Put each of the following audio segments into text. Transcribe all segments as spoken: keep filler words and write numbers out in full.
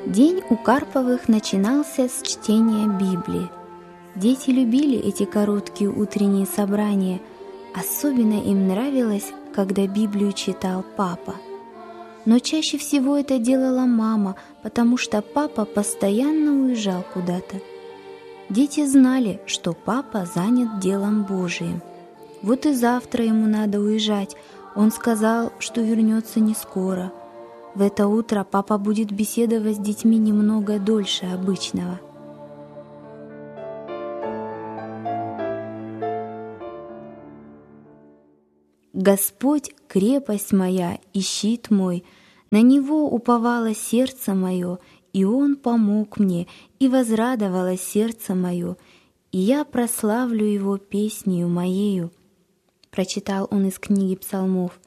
День у Карповых начинался с чтения Библии. Дети любили эти короткие утренние собрания. Особенно им нравилось, когда Библию читал папа. Но чаще всего это делала мама, потому что папа постоянно уезжал куда-то. Дети знали, что папа занят делом Божиим. Вот и завтра ему надо уезжать. Он сказал, что вернется не скоро. В это утро папа будет беседовать с детьми немного дольше обычного. Господь — крепость моя и щит мой, на Него уповало сердце мое, и Он помог мне, и возрадовалось сердце мое, и я прославлю Его песнею моею. Прочитал он из книги Псалмов.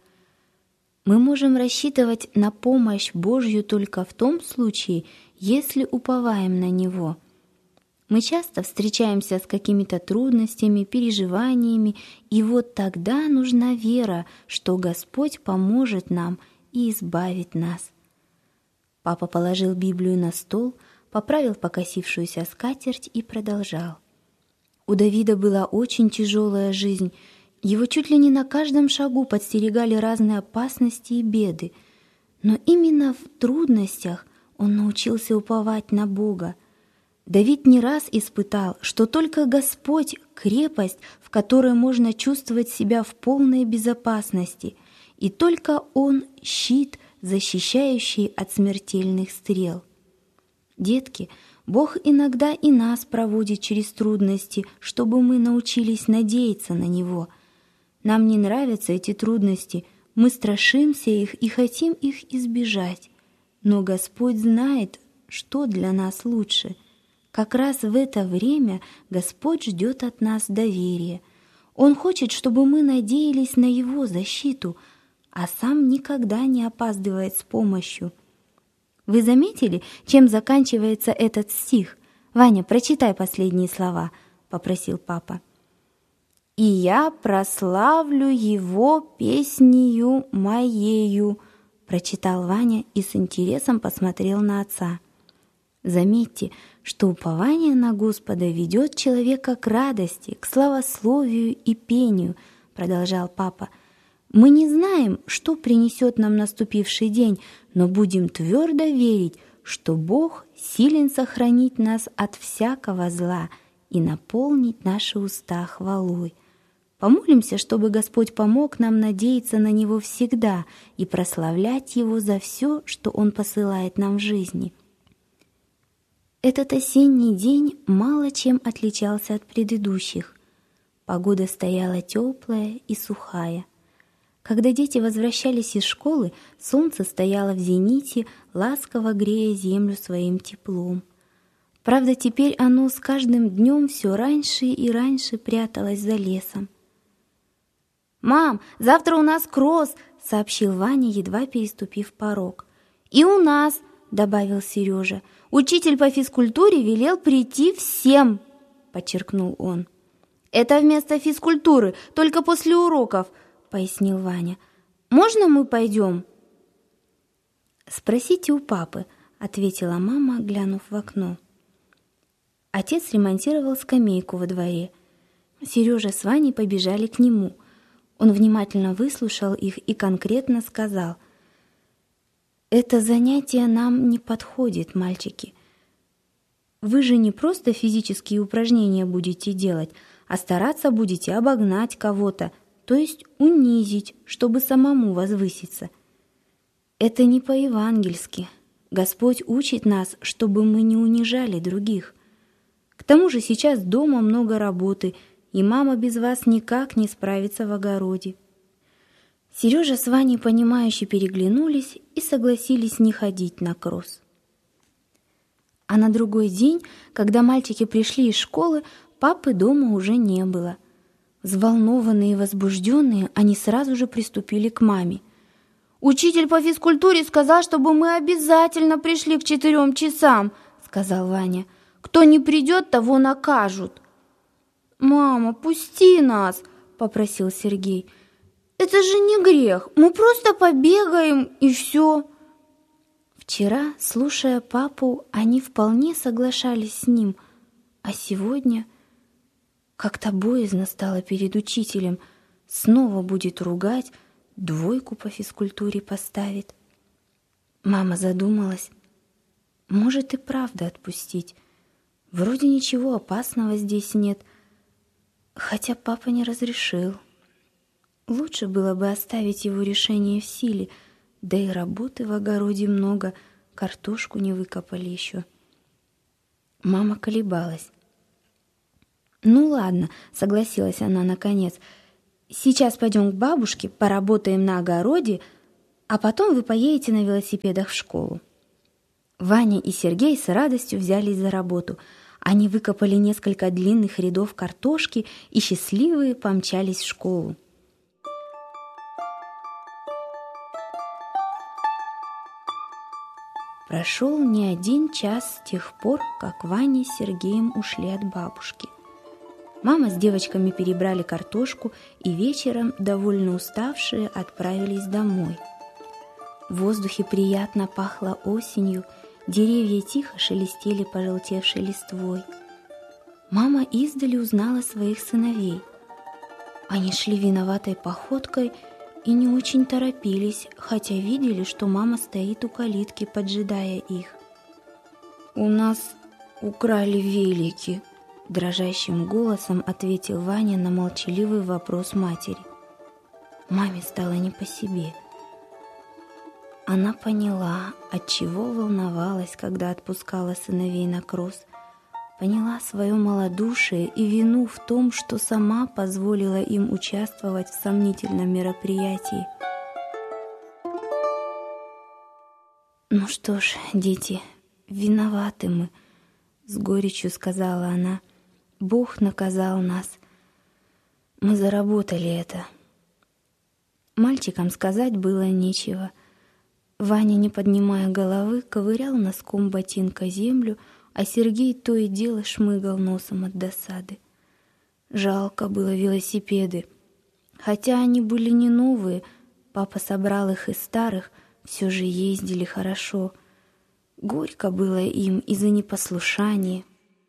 Мы можем рассчитывать на помощь Божью только в том случае, если уповаем на Него. Мы часто встречаемся с какими-то трудностями, переживаниями, и вот тогда нужна вера, что Господь поможет нам и избавит нас. Папа положил Библию на стол, поправил покосившуюся скатерть и продолжал. У Давида была очень тяжелая жизнь. Его чуть ли не на каждом шагу подстерегали разные опасности и беды. Но именно в трудностях он научился уповать на Бога. Давид не раз испытал, что только Господь — крепость, в которой можно чувствовать себя в полной безопасности, и только Он — щит, защищающий от смертельных стрел. Детки, Бог иногда и нас проводит через трудности, чтобы мы научились надеяться на Него. Нам не нравятся эти трудности, мы страшимся их и хотим их избежать. Но Господь знает, что для нас лучше. Как раз в это время Господь ждет от нас доверия. Он хочет, чтобы мы надеялись на Его защиту, а Сам никогда не опаздывает с помощью. Вы заметили, чем заканчивается этот стих? Ваня, прочитай последние слова, попросил папа. «И я прославлю Его песнею моею», прочитал Ваня и с интересом посмотрел на отца. Заметьте, что упование на Господа ведет человека к радости, к славословию и пению, продолжал папа. Мы не знаем, что принесет нам наступивший день, но будем твердо верить, что Бог силен сохранить нас от всякого зла и наполнить наши уста хвалой. Помолимся, чтобы Господь помог нам надеяться на Него всегда и прославлять Его за все, что Он посылает нам в жизни. Этот осенний день мало чем отличался от предыдущих. Погода стояла теплая и сухая. Когда дети возвращались из школы, солнце стояло в зените, ласково грея землю своим теплом. Правда, теперь оно с каждым днем все раньше и раньше пряталось за лесом. «Мам, завтра у нас кросс!» — сообщил Ваня, едва переступив порог. «И у нас!» — добавил Сережа. «Учитель по физкультуре велел прийти всем!» — подчеркнул он. «Это вместо физкультуры, только после уроков!» — пояснил Ваня. «Можно мы пойдем?» «Спросите у папы», — ответила мама, глянув в окно. Отец ремонтировал скамейку во дворе. Сережа с Ваней побежали к нему. Он внимательно выслушал их и конкретно сказал: «Это занятие нам не подходит, мальчики. Вы же не просто физические упражнения будете делать, а стараться будете обогнать кого-то, то есть унизить, чтобы самому возвыситься. Это не по-евангельски. Господь учит нас, чтобы мы не унижали других. К тому же сейчас дома много работы, и мама без вас никак не справится в огороде». Сережа с Ваней, понимающе переглянулись и согласились не ходить на кросс. А на другой день, когда мальчики пришли из школы, папы дома уже не было. Взволнованные и возбужденные, они сразу же приступили к маме. «Учитель по физкультуре сказал, чтобы мы обязательно пришли к четырем часам», — сказал Ваня. «Кто не придет, того накажут». «Мама, пусти нас», — попросил Сергей. «Это же не грех, мы просто побегаем и все». Вчера, слушая папу, они вполне соглашались с ним, а сегодня как-то боязно стало перед учителем. Снова будет ругать, двойку по физкультуре поставит. Мама задумалась. Может и правда отпустить. Вроде ничего опасного здесь нет, хотя папа не разрешил. Лучше было бы оставить его решение в силе, да и работы в огороде много, картошку не выкопали еще. Мама колебалась. «Ну ладно», — согласилась она наконец. «Сейчас пойдем к бабушке, поработаем на огороде, а потом вы поедете на велосипедах в школу». Ваня и Сергей с радостью взялись за работу. Они выкопали несколько длинных рядов картошки и счастливые помчались в школу. Прошел не один час с тех пор, как Ваня с Сергеем ушли от бабушки. Мама с девочками перебрали картошку и вечером, довольно уставшие, отправились домой. В воздухе приятно пахло осенью, деревья тихо шелестели пожелтевшей листвой. Мама издали узнала своих сыновей. Они шли виноватой походкой и не очень торопились, хотя видели, что мама стоит у калитки, поджидая их. «У нас украли велики», — дрожащим голосом ответил Ваня на молчаливый вопрос матери. Маме стало не по себе. Она поняла, отчего волновалась, когда отпускала сыновей на кросс. Поняла свое малодушие и вину в том, что сама позволила им участвовать в сомнительном мероприятии. «Ну что ж, дети, виноваты мы», — с горечью сказала она. «Бог наказал нас. Мы заработали это». Мальчикам сказать было нечего. Ваня, не поднимая головы, ковырял носком ботинка землю, а Сергей то и дело шмыгал носом от досады. Жалко было велосипеды. Хотя они были не новые, папа собрал их из старых, все же ездили хорошо. Горько было им из-за непослушания.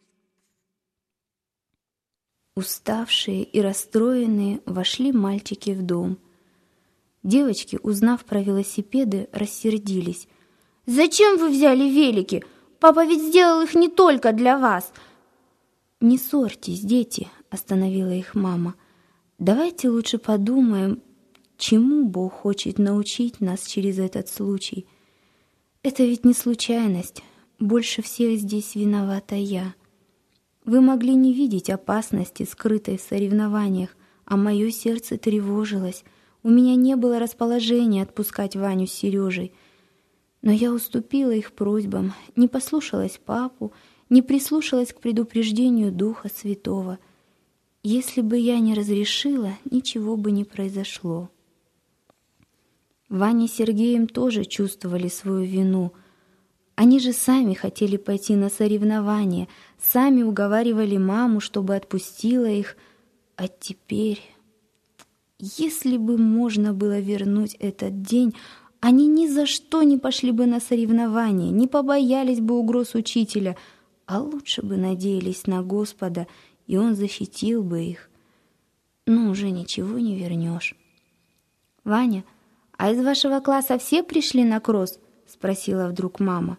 Уставшие и расстроенные вошли мальчики в дом. Девочки, узнав про велосипеды, рассердились. «Зачем вы взяли велики? Папа ведь сделал их не только для вас!» «Не ссорьтесь, дети», — остановила их мама. «Давайте лучше подумаем, чему Бог хочет научить нас через этот случай. Это ведь не случайность. Больше всех здесь виновата я. Вы могли не видеть опасности, скрытой в соревнованиях, а мое сердце тревожилось. У меня не было расположения отпускать Ваню с Сережей. Но я уступила их просьбам, не послушалась папу, не прислушалась к предупреждению Духа Святого. Если бы я не разрешила, ничего бы не произошло». Ваня с Сергеем тоже чувствовали свою вину. Они же сами хотели пойти на соревнования, сами уговаривали маму, чтобы отпустила их. А теперь, если бы можно было вернуть этот день, они ни за что не пошли бы на соревнования, не побоялись бы угроз учителя, а лучше бы надеялись на Господа, и Он защитил бы их. Но уже ничего не вернешь. «Ваня, а из вашего класса все пришли на кросс?» — спросила вдруг мама.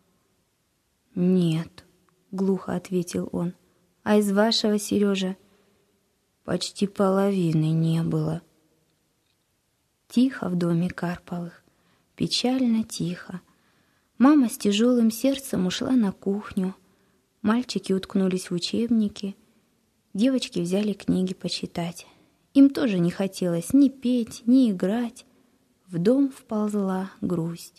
«Нет», — глухо ответил он. «А из вашего, Сережа?» «Почти половины не было». Тихо в доме Карповых, печально тихо. Мама с тяжелым сердцем ушла на кухню. Мальчики уткнулись в учебники. Девочки взяли книги почитать. Им тоже не хотелось ни петь, ни играть. В дом вползла грусть.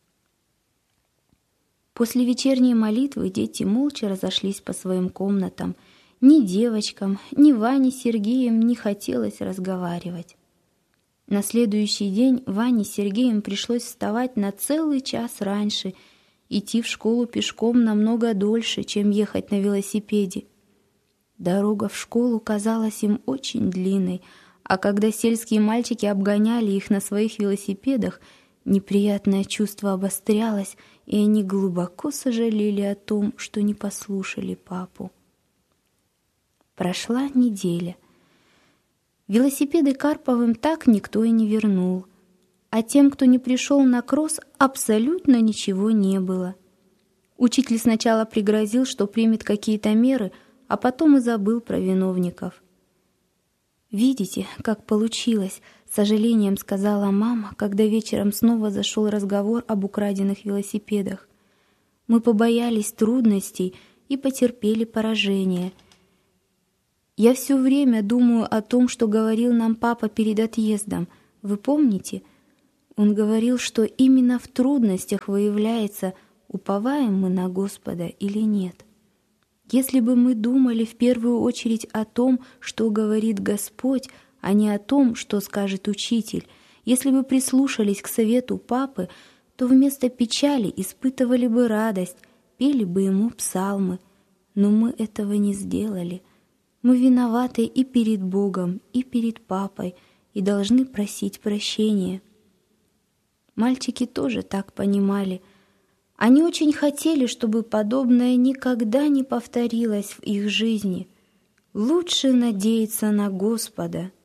После вечерней молитвы дети молча разошлись по своим комнатам. Ни девочкам, ни Ване с Сергеем не хотелось разговаривать. На следующий день Ване с Сергеем пришлось вставать на целый час раньше, идти в школу пешком намного дольше, чем ехать на велосипеде. Дорога в школу казалась им очень длинной, а когда сельские мальчики обгоняли их на своих велосипедах, неприятное чувство обострялось, и они глубоко сожалели о том, что не послушали папу. Прошла неделя. Велосипеды Карповым так никто и не вернул, а тем, кто не пришел на кросс, абсолютно ничего не было. Учитель сначала пригрозил, что примет какие-то меры, а потом и забыл про виновников. «Видите, как получилось», — с сожалением сказала мама, когда вечером снова зашел разговор об украденных велосипедах. «Мы побоялись трудностей и потерпели поражение. Я все время думаю о том, что говорил нам папа перед отъездом. Вы помните? Он говорил, что именно в трудностях выявляется, уповаем мы на Господа или нет. Если бы мы думали в первую очередь о том, что говорит Господь, а не о том, что скажет учитель, если бы прислушались к совету папы, то вместо печали испытывали бы радость, пели бы ему псалмы. Но мы этого не сделали. Мы виноваты и перед Богом, и перед папой, и должны просить прощения». Мальчики тоже так понимали. Они очень хотели, чтобы подобное никогда не повторилось в их жизни. Лучше надеяться на Господа,